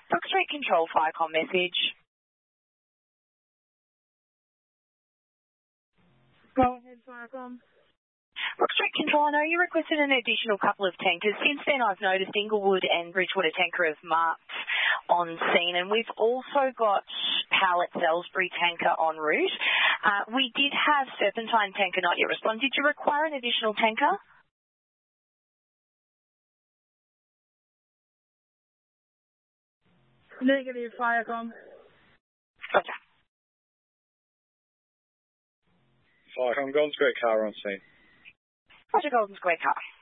Brook Street Control, Firecom message. Go ahead, Firecom. Brook Street Control, I know you requested an additional couple of tankers. Since then, I've noticed Inglewood and Bridgewater Tanker have marked on scene, and we've also got Howlett Salisbury Tanker en route. We did have Serpentine Tanker not yet respond. Did you require an additional tanker? Negative, Firecom. Gotcha. Firecom, Golden Square car on scene. Roger, Golden Square car.